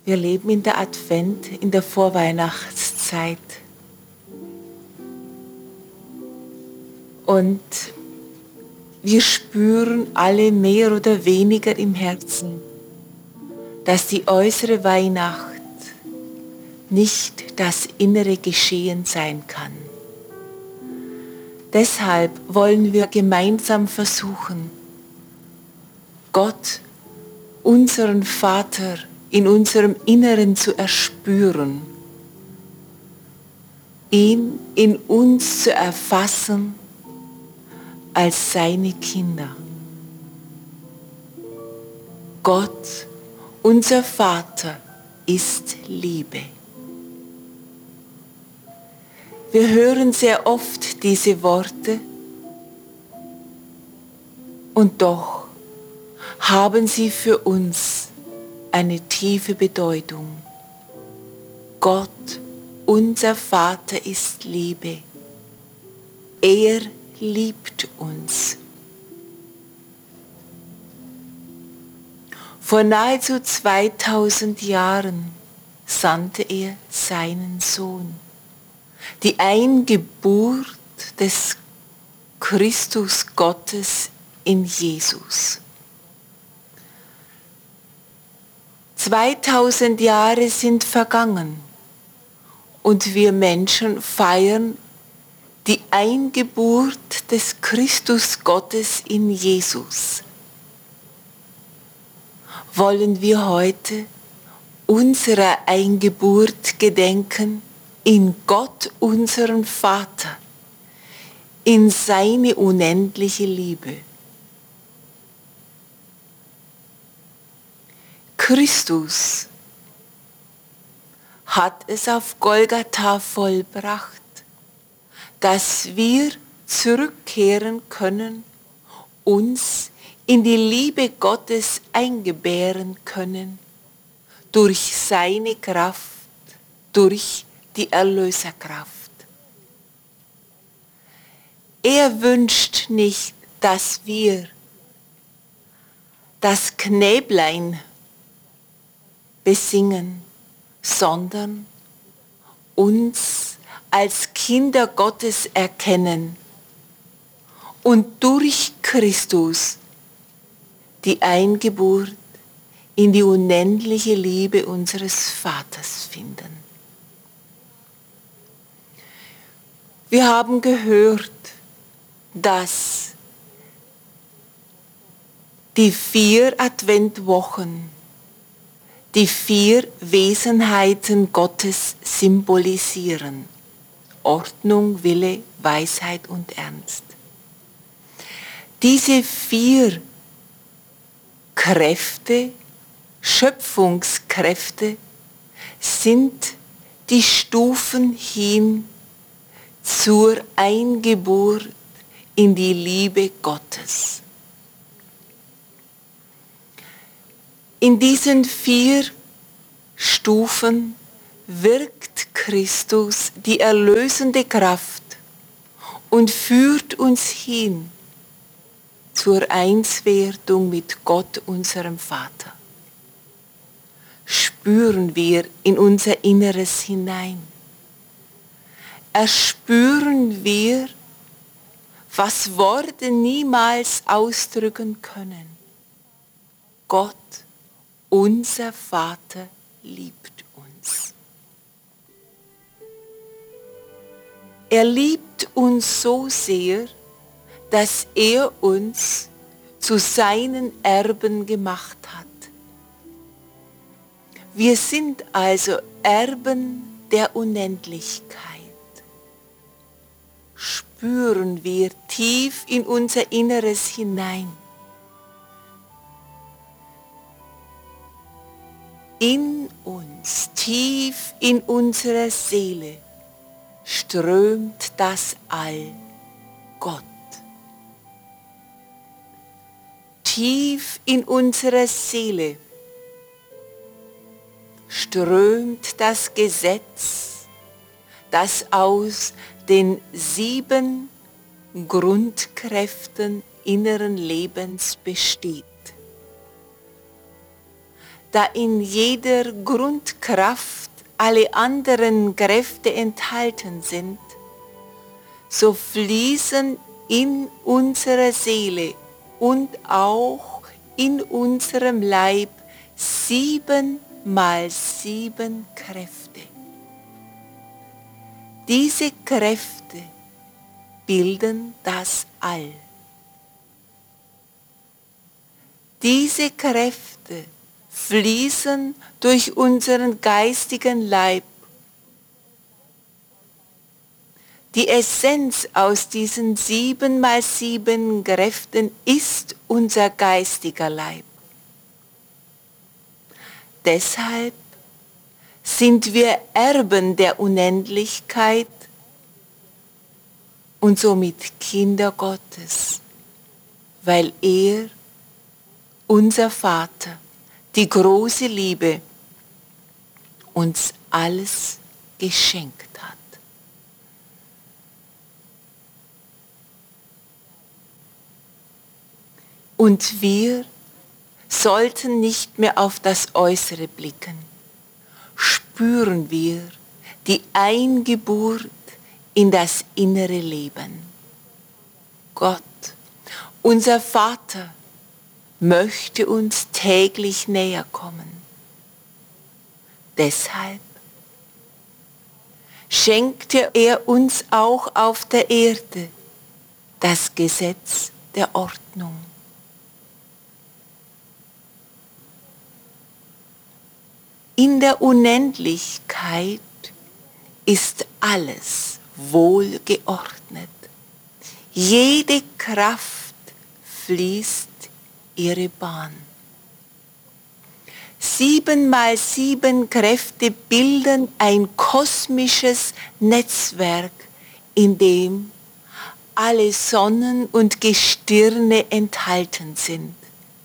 Wir leben in der Advent, in der Vorweihnachtszeit. Und wir spüren alle mehr oder weniger im Herzen, dass die äußere Weihnacht nicht das innere Geschehen sein kann. Deshalb wollen wir gemeinsam versuchen, Gott, unseren Vater, in unserem Inneren zu erspüren, ihn in uns zu erfassen als seine Kinder. Gott, unser Vater, ist Liebe. Wir hören sehr oft diese Worte und doch haben sie für uns eine tiefe Bedeutung. Gott, unser Vater, ist Liebe. Er liebt uns. Vor nahezu 2000 Jahren sandte er seinen Sohn. Die Eingeburt des Christus Gottes in Jesus. 2000 Jahre sind vergangen und wir Menschen feiern die Eingeburt des Christus Gottes in Jesus. Wollen wir heute unserer Eingeburt gedenken in Gott, unseren Vater, in seine unendliche Liebe. Christus hat es auf Golgatha vollbracht, dass wir zurückkehren können, uns in die Liebe Gottes eingebären können, durch seine Kraft, durch die Erlöserkraft. Er wünscht nicht, dass wir das Knäblein besingen, sondern uns als Kinder Gottes erkennen und durch Christus die Eingeburt in die unendliche Liebe unseres Vaters finden. Wir haben gehört, dass die 4 Adventwochen die 4 Wesenheiten Gottes symbolisieren. Ordnung, Wille, Weisheit und Ernst. Diese 4 Kräfte, Schöpfungskräfte, sind die Stufen hin zur Eingeburt in die Liebe Gottes. In diesen 4 Stufen wirkt Christus die erlösende Kraft und führt uns hin zur Einswertung mit Gott, unserem Vater. Spüren wir in unser Inneres hinein. Erspüren wir, was Worte niemals ausdrücken können. Gott, unser Vater, liebt uns. Er liebt uns so sehr, dass er uns zu seinen Erben gemacht hat. Wir sind also Erben der Unendlichkeit. Spüren wir tief in unser Inneres hinein. In uns, tief in unserer Seele, strömt das All, Gott. Tief in unserer Seele strömt das Gesetz, das aus den 7 Grundkräften inneren Lebens besteht. da in jeder Grundkraft alle anderen Kräfte enthalten sind, so fließen in unserer Seele und auch in unserem Leib 7 mal 7 Kräfte. Diese Kräfte bilden das All. Diese Kräfte fließen durch unseren geistigen Leib. Die Essenz aus diesen 7 mal 7 Kräften ist unser geistiger Leib. Deshalb sind wir Erben der Unendlichkeit und somit Kinder Gottes, weil er, unser Vater, die große Liebe, uns alles geschenkt hat. Und wir sollten nicht mehr auf das Äußere blicken. Spüren wir die Eingeburt in das innere Leben. Gott, unser Vater, möchte uns täglich näher kommen. Deshalb schenkte er uns auch auf der Erde das Gesetz der Ordnung. In der Unendlichkeit ist alles wohlgeordnet. Jede Kraft fließt ihre Bahn. 7 mal 7 Kräfte bilden ein kosmisches Netzwerk, in dem alle Sonnen und Gestirne enthalten sind.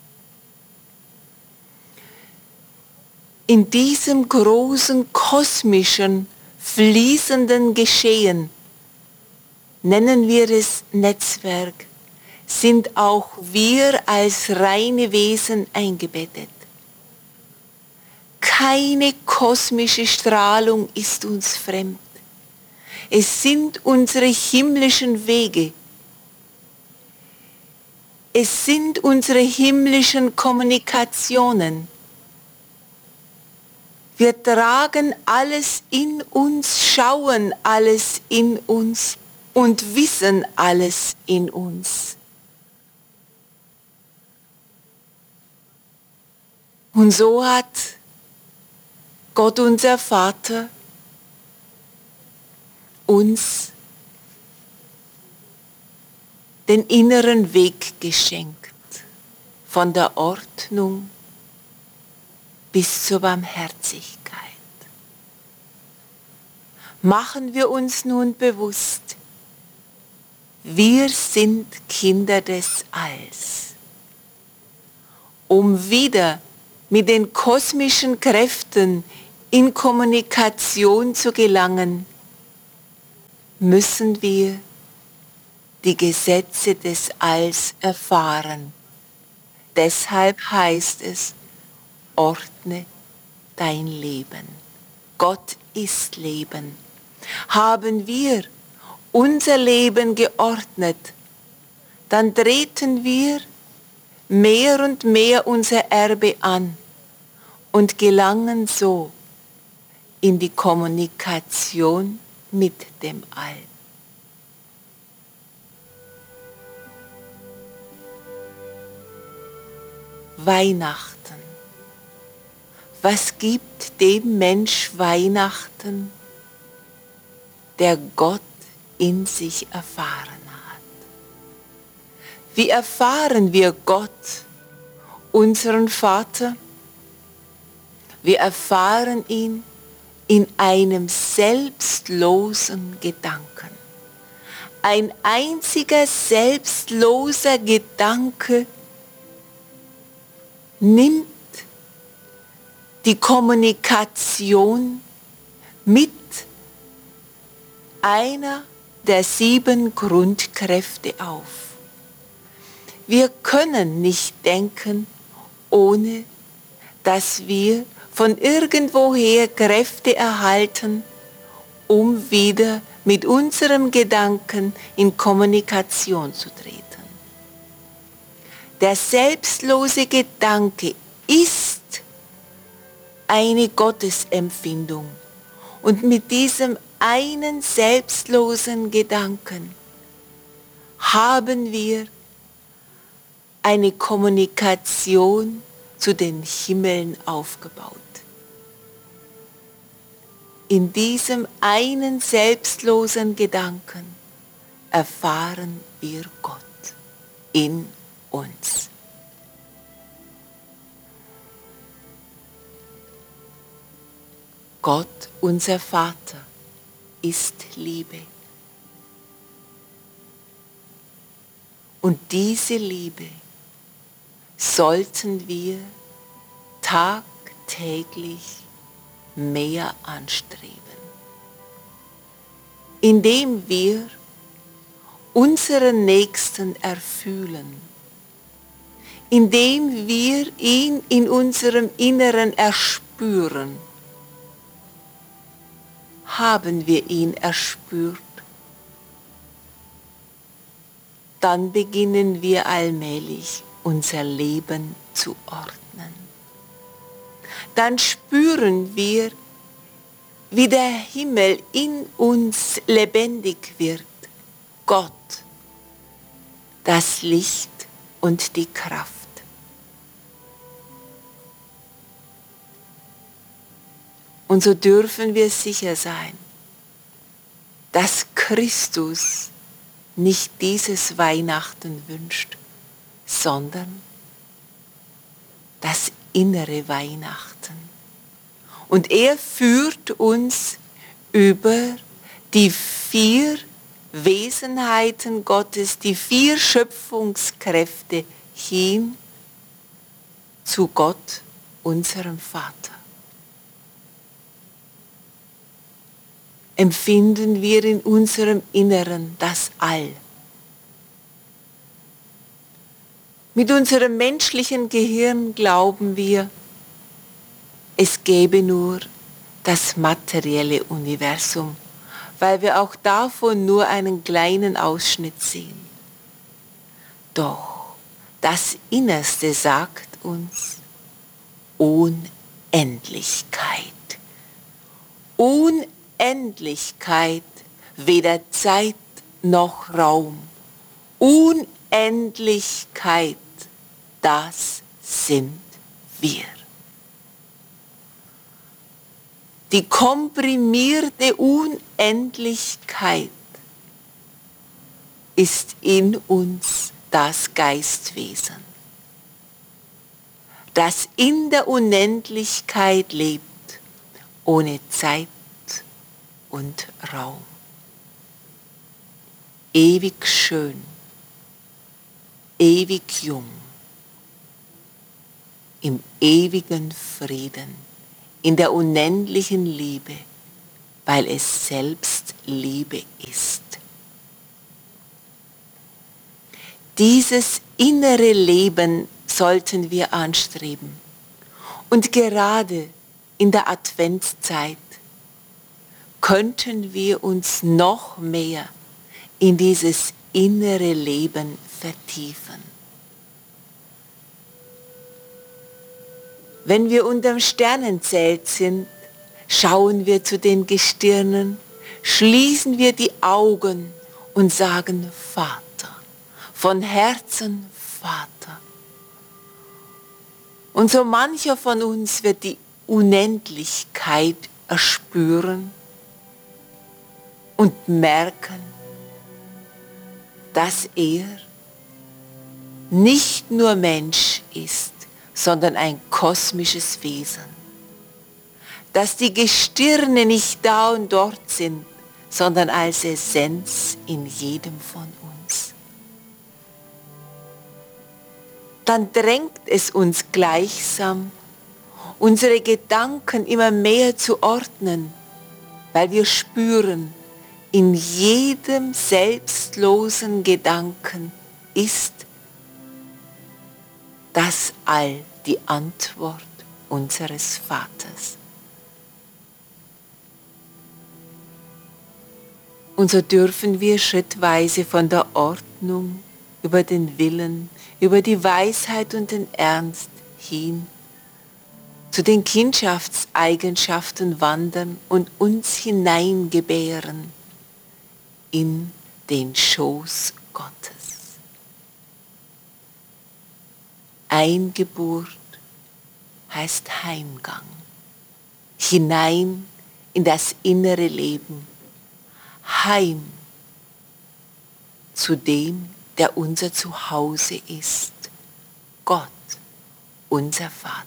In diesem großen kosmischen, fließenden Geschehen, nennen wir es Netzwerk, sind auch wir als reine Wesen eingebettet. Keine kosmische Strahlung ist uns fremd. Es sind unsere himmlischen Wege. Es sind unsere himmlischen Kommunikationen. Wir tragen alles in uns, schauen alles in uns und wissen alles in uns. Und so hat Gott, unser Vater, uns den inneren Weg geschenkt, von der Ordnung bis zur Barmherzigkeit. Machen wir uns nun bewusst, wir sind Kinder des Alls. Um wieder mit den kosmischen Kräften in Kommunikation zu gelangen, müssen wir die Gesetze des Alls erfahren. Deshalb heißt es, ordne dein Leben. Gott ist Leben. Haben wir unser Leben geordnet, dann treten wir mehr und mehr unser Erbe an und gelangen so in die Kommunikation mit dem All. Weihnachten. Was gibt dem Mensch Weihnachten, der Gott in sich erfahren hat? Wie erfahren wir Gott, unseren Vater? Wir erfahren ihn in einem selbstlosen Gedanken. Ein einziger selbstloser Gedanke nimmt die Kommunikation mit einer der 7 Grundkräfte auf. Wir können nicht denken, ohne dass wir von irgendwoher Kräfte erhalten, um wieder mit unserem Gedanken in Kommunikation zu treten. Der selbstlose Gedanke ist eine Gottesempfindung und mit diesem einen selbstlosen Gedanken haben wir eine Kommunikation zu den Himmeln aufgebaut. In diesem einen selbstlosen Gedanken erfahren wir Gott in uns. Gott, unser Vater, ist Liebe. Und diese Liebe sollten wir tagtäglich mehr anstreben, indem wir unseren Nächsten erfühlen, indem wir ihn in unserem Inneren erspüren. Haben wir ihn erspürt, dann beginnen wir allmählich unser Leben zu ordnen. Dann spüren wir, wie der Himmel in uns lebendig wird. Gott, das Licht und die Kraft. Und so dürfen wir sicher sein, dass Christus nicht dieses Weihnachten wünscht, sondern das innere Weihnachten. Und er führt uns über die 4 Wesenheiten Gottes, die 4 Schöpfungskräfte hin zu Gott, unserem Vater. Empfinden wir in unserem Inneren das All. Mit unserem menschlichen Gehirn glauben wir, es gäbe nur das materielle Universum, weil wir auch davon nur einen kleinen Ausschnitt sehen. Doch das Innerste sagt uns Unendlichkeit. Unendlichkeit, weder Zeit noch Raum. Unendlichkeit, das sind wir. Die komprimierte Unendlichkeit ist in uns das Geistwesen, das in der Unendlichkeit lebt, ohne Zeit und Raum. Ewig schön, ewig jung, im ewigen Frieden, in der unendlichen Liebe, weil es selbst Liebe ist. Dieses innere Leben sollten wir anstreben. Und gerade in der Adventszeit könnten wir uns noch mehr in dieses innere Leben vertiefen. Wenn wir unterm Sternenzelt sind, schauen wir zu den Gestirnen, schließen wir die Augen und sagen Vater, von Herzen Vater. Und so mancher von uns wird die Unendlichkeit erspüren und merken, dass er nicht nur Mensch ist, sondern ein kosmisches Wesen. Dass die Gestirne nicht da und dort sind, sondern als Essenz in jedem von uns. Dann drängt es uns gleichsam, unsere Gedanken immer mehr zu ordnen, weil wir spüren, in jedem selbstlosen Gedanken ist das All die Antwort unseres Vaters. Und so dürfen wir schrittweise von der Ordnung über den Willen, über die Weisheit und den Ernst hin zu den Kindschaftseigenschaften wandern und uns hineingebären in den Schoß Gottes. Eingeburt heißt Heimgang, hinein in das innere Leben, heim zu dem, der unser Zuhause ist, Gott, unser Vater.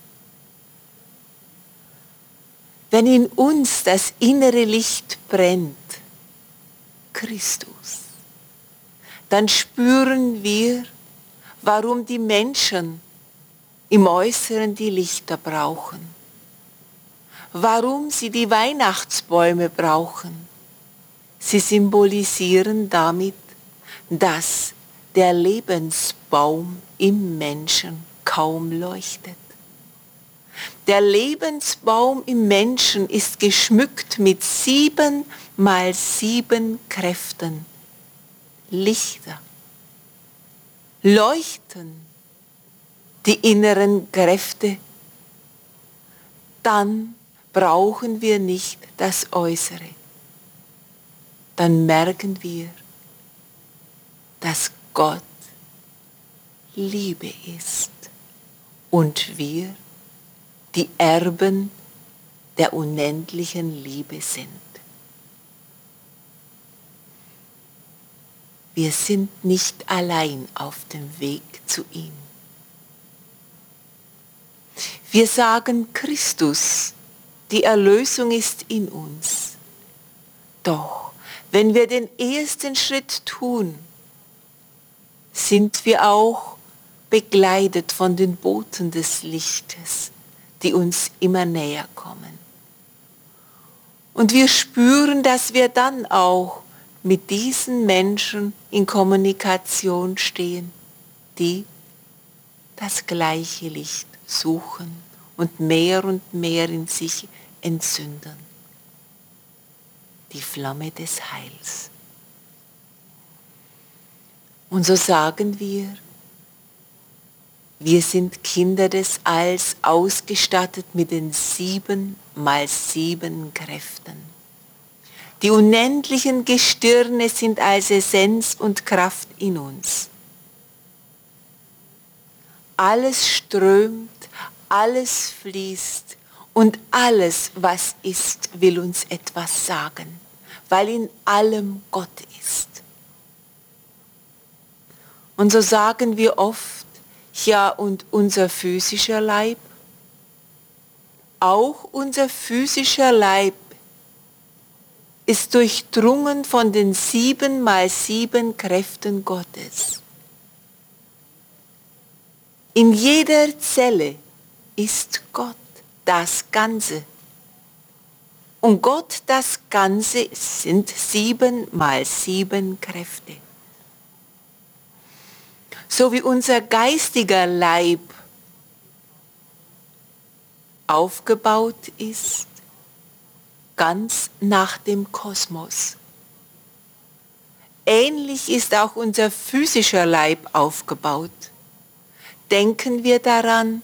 Wenn in uns das innere Licht brennt, Christus, dann spüren wir, warum die Menschen im Äußeren die Lichter brauchen, warum sie die Weihnachtsbäume brauchen. Sie symbolisieren damit, dass der Lebensbaum im Menschen kaum leuchtet. Der Lebensbaum im Menschen ist geschmückt mit 7 mal 7 Kräften. Lichter leuchten die inneren Kräfte, dann brauchen wir nicht das Äußere. Dann merken wir, dass Gott Liebe ist und wir die Erben der unendlichen Liebe sind. Wir sind nicht allein auf dem Weg zu ihm. Wir sagen Christus, die Erlösung ist in uns. Doch wenn wir den ersten Schritt tun, sind wir auch begleitet von den Boten des Lichtes, die uns immer näher kommen. Und wir spüren, dass wir dann auch mit diesen Menschen in Kommunikation stehen, die das gleiche Licht suchen und mehr in sich entzünden. Die Flamme des Heils. Und so sagen wir sind Kinder des Alls, ausgestattet mit den 7 mal 7 Kräften. Die unendlichen Gestirne sind als Essenz und Kraft in uns. Alles strömt, alles fließt und alles, was ist, will uns etwas sagen, weil in allem Gott ist. Und so sagen wir oft, ja, und unser physischer Leib, auch unser physischer Leib ist durchdrungen von den 7 mal 7 Kräften Gottes. In jeder Zelle ist Gott das Ganze. Und Gott das Ganze sind 7 mal 7 Kräfte. So wie unser geistiger Leib aufgebaut ist, ganz nach dem Kosmos. Ähnlich ist auch unser physischer Leib aufgebaut. Denken wir daran,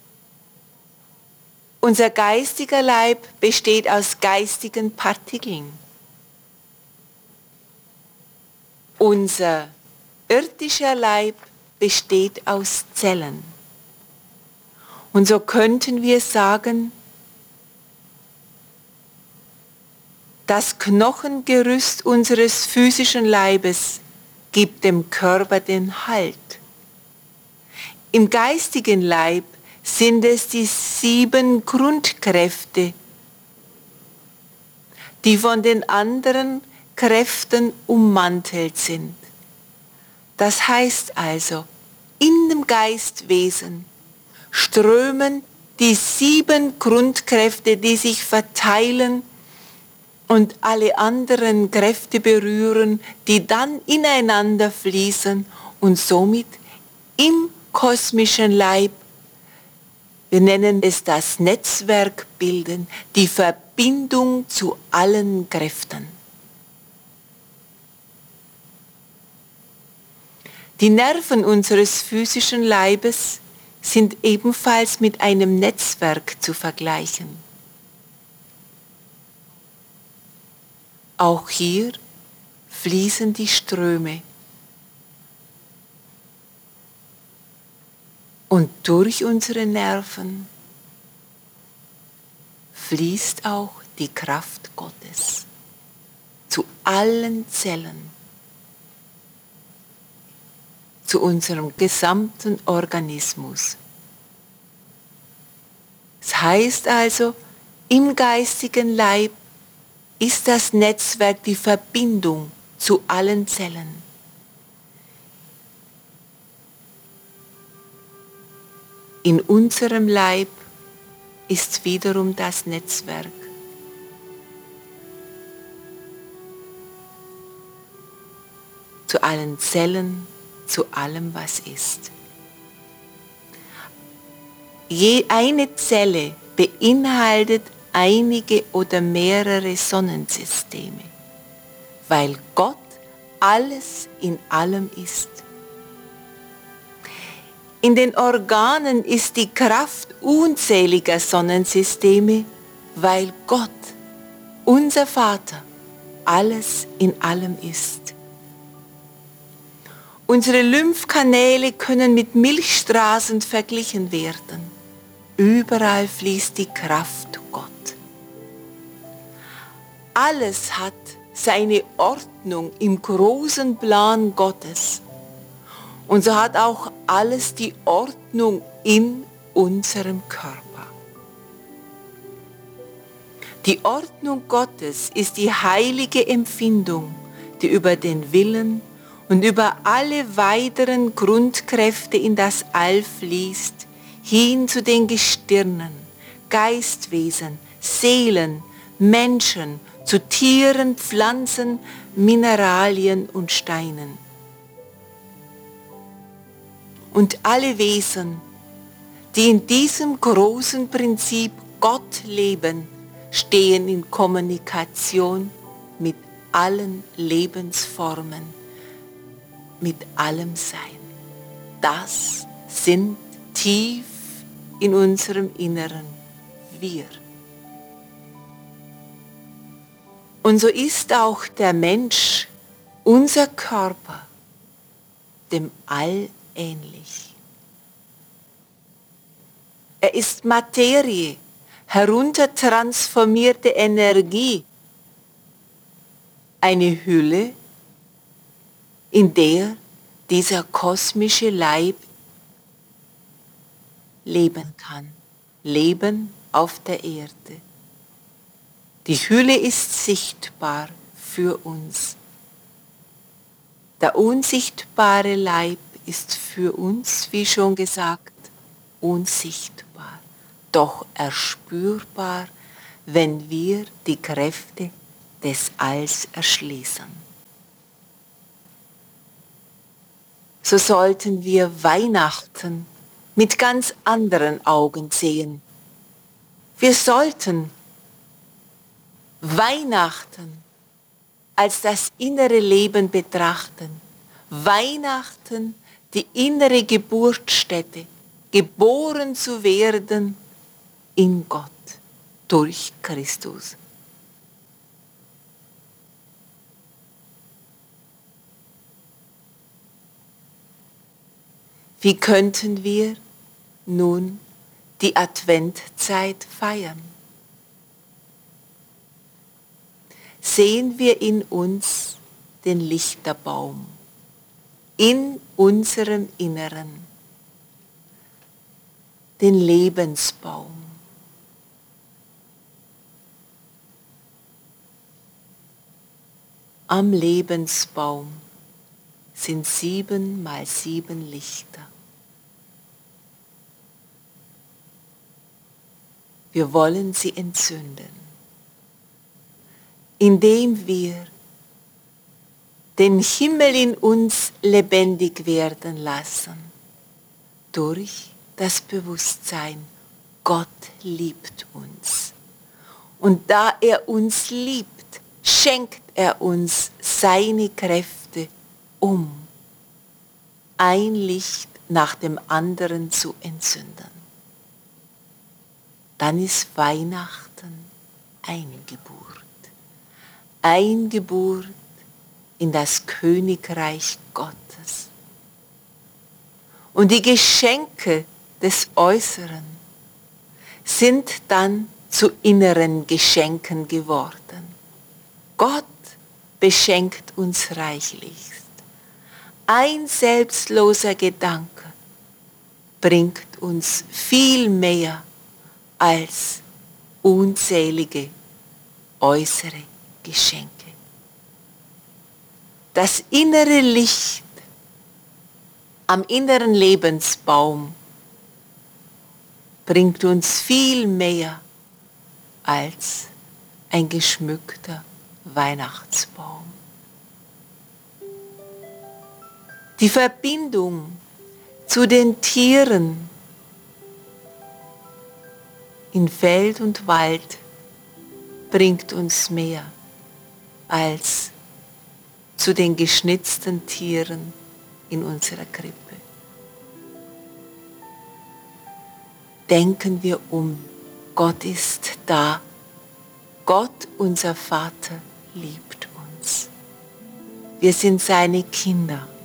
unser geistiger Leib besteht aus geistigen Partikeln. Unser irdischer Leib besteht aus Zellen. Und so könnten wir sagen, das Knochengerüst unseres physischen Leibes gibt dem Körper den Halt. Im geistigen Leib sind es die 7 Grundkräfte, die von den anderen Kräften ummantelt sind. Das heißt also, in dem Geistwesen strömen die 7 Grundkräfte, die sich verteilen und alle anderen Kräfte berühren, die dann ineinander fließen und somit im kosmischen Leib Wir nennen es das Netzwerkbilden, die Verbindung zu allen Kräften. Die Nerven unseres physischen Leibes sind ebenfalls mit einem Netzwerk zu vergleichen. Auch hier fließen die Ströme. Und durch unsere Nerven fließt auch die Kraft Gottes zu allen Zellen, zu unserem gesamten Organismus. Das heißt also, im geistigen Leib ist das Netzwerk die Verbindung zu allen Zellen. In unserem Leib ist wiederum das Netzwerk. Zu allen Zellen, zu allem, was ist. Je eine Zelle beinhaltet einige oder mehrere Sonnensysteme, weil Gott alles in allem ist. In den Organen ist die Kraft unzähliger Sonnensysteme, weil Gott, unser Vater, alles in allem ist. Unsere Lymphkanäle können mit Milchstraßen verglichen werden. Überall fließt die Kraft Gott. Alles hat seine Ordnung im großen Plan Gottes. Und so hat auch alles die Ordnung in unserem Körper. Die Ordnung Gottes ist die heilige Empfindung, die über den Willen und über alle weiteren Grundkräfte in das All fließt, hin zu den Gestirnen, Geistwesen, Seelen, Menschen, zu Tieren, Pflanzen, Mineralien und Steinen. Und alle Wesen, die in diesem großen Prinzip Gott leben, stehen in Kommunikation mit allen Lebensformen, mit allem Sein. Das sind tief in unserem Inneren wir. Und so ist auch der Mensch, unser Körper, dem All ähnlich. Er ist Materie, heruntertransformierte Energie, eine Hülle, in der dieser kosmische Leib leben kann. Leben auf der Erde. Die Hülle ist sichtbar für uns. Der unsichtbare Leib ist für uns, wie schon gesagt, unsichtbar, doch erspürbar, wenn wir die Kräfte des Alls erschließen. So sollten wir Weihnachten mit ganz anderen Augen sehen. Wir sollten Weihnachten als das innere Leben betrachten. Weihnachten, die innere Geburtsstätte, geboren zu werden in Gott durch Christus. Wie könnten wir nun die Adventzeit feiern? Sehen wir in uns den Lichterbaum, in unserem Inneren, den Lebensbaum. Am Lebensbaum sind 7 mal 7 Lichter. Wir wollen sie entzünden, indem wir den Himmel in uns lebendig werden lassen, durch das Bewusstsein Gott liebt uns. Und da er uns liebt, schenkt er uns seine Kräfte, um ein Licht nach dem anderen zu entzünden. Dann ist Weihnachten Eingeburt. Eingeburt in das Königreich Gottes. Und die Geschenke des Äußeren sind dann zu inneren Geschenken geworden. Gott beschenkt uns reichlichst. Ein selbstloser Gedanke bringt uns viel mehr als unzählige äußere Geschenke. Das innere Licht am inneren Lebensbaum bringt uns viel mehr als ein geschmückter Weihnachtsbaum. Die Verbindung zu den Tieren in Feld und Wald bringt uns mehr als zu den geschnitzten Tieren in unserer Krippe. Denken wir um, Gott ist da. Gott, unser Vater, liebt uns. Wir sind seine Kinder.